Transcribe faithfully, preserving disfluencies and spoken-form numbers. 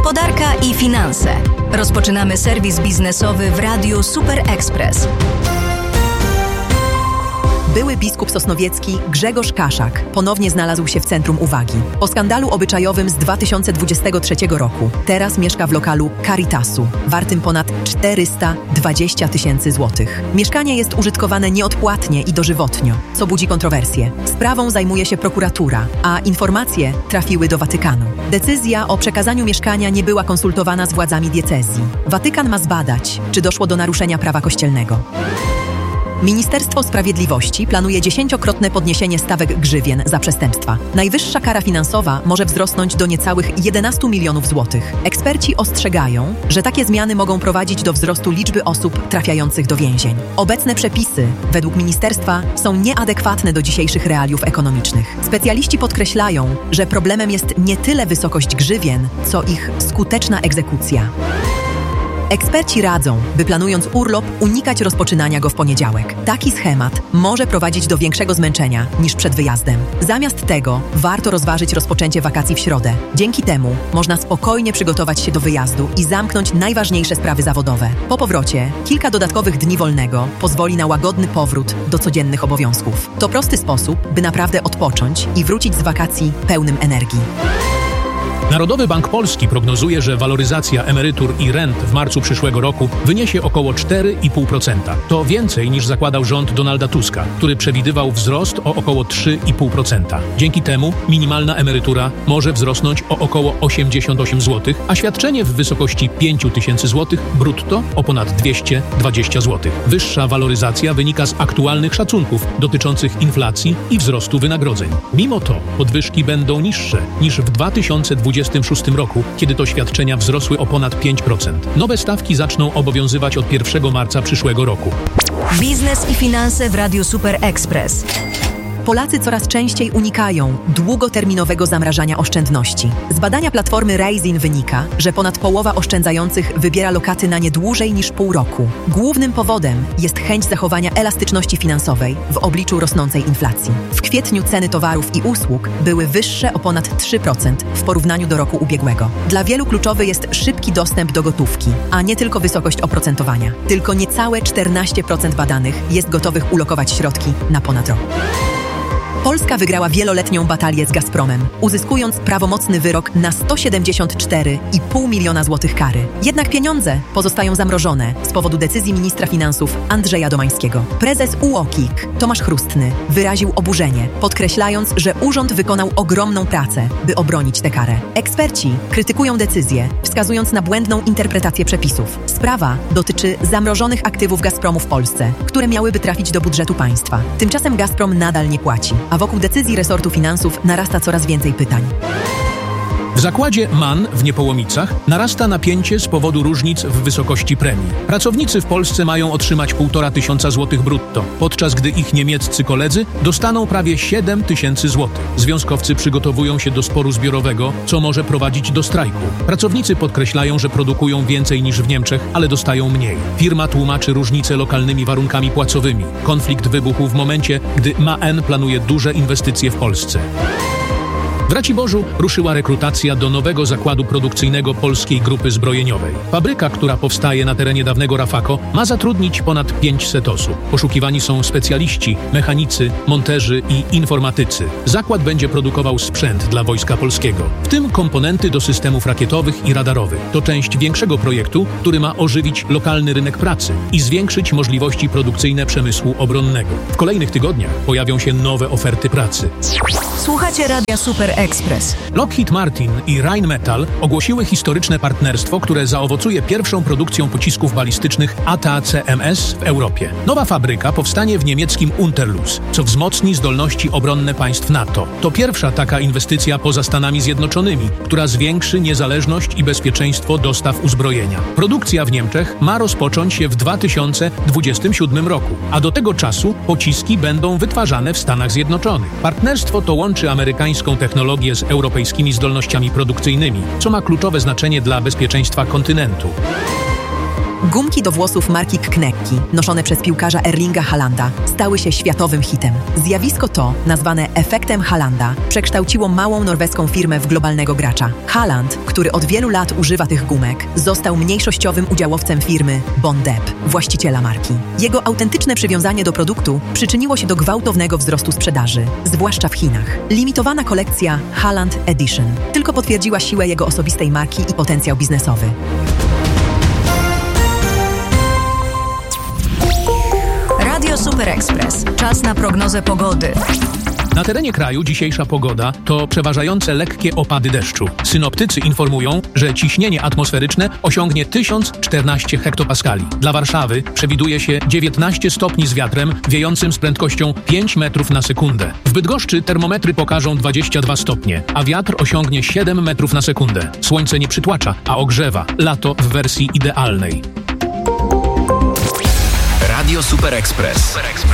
Gospodarka i finanse. Rozpoczynamy serwis biznesowy w Radiu Super Express. Były biskup sosnowiecki Grzegorz Kaszak ponownie znalazł się w centrum uwagi. Po skandalu obyczajowym z dwa tysiące dwudziestego trzeciego roku teraz mieszka w lokalu Caritasu, wartym ponad czterysta dwadzieścia tysięcy złotych. Mieszkanie jest użytkowane nieodpłatnie i dożywotnio, co budzi kontrowersje. Sprawą zajmuje się prokuratura, a informacje trafiły do Watykanu. Decyzja o przekazaniu mieszkania nie była konsultowana z władzami diecezji. Watykan ma zbadać, czy doszło do naruszenia prawa kościelnego. Ministerstwo Sprawiedliwości planuje dziesięciokrotne podniesienie stawek grzywien za przestępstwa. Najwyższa kara finansowa może wzrosnąć do niecałych jedenastu milionów złotych. Eksperci ostrzegają, że takie zmiany mogą prowadzić do wzrostu liczby osób trafiających do więzień. Obecne przepisy, według ministerstwa, są nieadekwatne do dzisiejszych realiów ekonomicznych. Specjaliści podkreślają, że problemem jest nie tyle wysokość grzywien, co ich skuteczna egzekucja. Eksperci radzą, by planując urlop, unikać rozpoczynania go w poniedziałek. Taki schemat może prowadzić do większego zmęczenia niż przed wyjazdem. Zamiast tego warto rozważyć rozpoczęcie wakacji w środę. Dzięki temu można spokojnie przygotować się do wyjazdu i zamknąć najważniejsze sprawy zawodowe. Po powrocie kilka dodatkowych dni wolnego pozwoli na łagodny powrót do codziennych obowiązków. To prosty sposób, by naprawdę odpocząć i wrócić z wakacji pełnym energii. Narodowy Bank Polski prognozuje, że waloryzacja emerytur i rent w marcu przyszłego roku wyniesie około cztery i pół procent. To więcej niż zakładał rząd Donalda Tuska, który przewidywał wzrost o około trzy i pół procent. Dzięki temu minimalna emerytura może wzrosnąć o około osiemdziesiąt osiem złotych, a świadczenie w wysokości pięć tysięcy złotych brutto o ponad dwieście dwadzieścia złotych. Wyższa waloryzacja wynika z aktualnych szacunków dotyczących inflacji i wzrostu wynagrodzeń. Mimo to podwyżki będą niższe niż w dwa tysiące dwudziestym szóstym roku, kiedy to świadczenia wzrosły o ponad pięć procent. Nowe stawki zaczną obowiązywać od pierwszego marca przyszłego roku. Biznes i finanse w Radiu Super Express. Polacy coraz częściej unikają długoterminowego zamrażania oszczędności. Z badania platformy Raisin wynika, że ponad połowa oszczędzających wybiera lokaty na nie dłużej niż pół roku. Głównym powodem jest chęć zachowania elastyczności finansowej w obliczu rosnącej inflacji. W kwietniu ceny towarów i usług były wyższe o ponad trzy procent w porównaniu do roku ubiegłego. Dla wielu kluczowy jest szybki dostęp do gotówki, a nie tylko wysokość oprocentowania. Tylko niecałe czternaście procent badanych jest gotowych ulokować środki na ponad rok. Polska wygrała wieloletnią batalię z Gazpromem, uzyskując prawomocny wyrok na sto siedemdziesiąt cztery i pół miliona złotych kary. Jednak pieniądze pozostają zamrożone z powodu decyzji ministra finansów Andrzeja Domańskiego. Prezes U O K I K Tomasz Chrustny wyraził oburzenie, podkreślając, że urząd wykonał ogromną pracę, by obronić tę karę. Eksperci krytykują decyzję, wskazując na błędną interpretację przepisów. Sprawa dotyczy zamrożonych aktywów Gazpromu w Polsce, które miałyby trafić do budżetu państwa. Tymczasem Gazprom nadal nie płaci, a wokół decyzji resortu finansów narasta coraz więcej pytań. W zakładzie M A N w Niepołomicach narasta napięcie z powodu różnic w wysokości premii. Pracownicy w Polsce mają otrzymać półtora tysiąca złotych brutto, podczas gdy ich niemieccy koledzy dostaną prawie siedem tysięcy złotych. Związkowcy przygotowują się do sporu zbiorowego, co może prowadzić do strajku. Pracownicy podkreślają, że produkują więcej niż w Niemczech, ale dostają mniej. Firma tłumaczy różnice lokalnymi warunkami płacowymi. Konflikt wybuchł w momencie, gdy M A N planuje duże inwestycje w Polsce. W Raciborzu ruszyła rekrutacja do nowego zakładu produkcyjnego Polskiej Grupy Zbrojeniowej. Fabryka, która powstaje na terenie dawnego Rafako, ma zatrudnić ponad pięćset osób. Poszukiwani są specjaliści, mechanicy, monterzy i informatycy. Zakład będzie produkował sprzęt dla Wojska Polskiego, w tym komponenty do systemów rakietowych i radarowych. To część większego projektu, który ma ożywić lokalny rynek pracy i zwiększyć możliwości produkcyjne przemysłu obronnego. W kolejnych tygodniach pojawią się nowe oferty pracy. Słuchacie Radia Super Express. Lockheed Martin i Rheinmetall ogłosiły historyczne partnerstwo, które zaowocuje pierwszą produkcją pocisków balistycznych A T A C M S w Europie. Nowa fabryka powstanie w niemieckim Unterlüß, co wzmocni zdolności obronne państw NATO. To pierwsza taka inwestycja poza Stanami Zjednoczonymi, która zwiększy niezależność i bezpieczeństwo dostaw uzbrojenia. Produkcja w Niemczech ma rozpocząć się w dwa tysiące dwudziestym siódmym roku, a do tego czasu pociski będą wytwarzane w Stanach Zjednoczonych. Partnerstwo to łączy amerykańską technologię z europejskimi zdolnościami produkcyjnymi, co ma kluczowe znaczenie dla bezpieczeństwa kontynentu. Gumki do włosów marki Knekki, noszone przez piłkarza Erlinga Haalanda, stały się światowym hitem. Zjawisko to, nazwane efektem Haalanda, przekształciło małą norweską firmę w globalnego gracza. Haaland, który od wielu lat używa tych gumek, został mniejszościowym udziałowcem firmy Bondep, właściciela marki. Jego autentyczne przywiązanie do produktu przyczyniło się do gwałtownego wzrostu sprzedaży, zwłaszcza w Chinach. Limitowana kolekcja Haaland Edition tylko potwierdziła siłę jego osobistej marki i potencjał biznesowy. Radio Super Express. Czas na prognozę pogody. Na terenie kraju dzisiejsza pogoda to przeważające lekkie opady deszczu. Synoptycy informują, że ciśnienie atmosferyczne osiągnie tysiąc czternaście hektopaskali. Dla Warszawy przewiduje się dziewiętnaście stopni z wiatrem wiejącym z prędkością pięć metrów na sekundę. W Bydgoszczy termometry pokażą dwadzieścia dwa stopnie, a wiatr osiągnie siedem metrów na sekundę. Słońce nie przytłacza, a ogrzewa. Lato w wersji idealnej. Radio Super Express.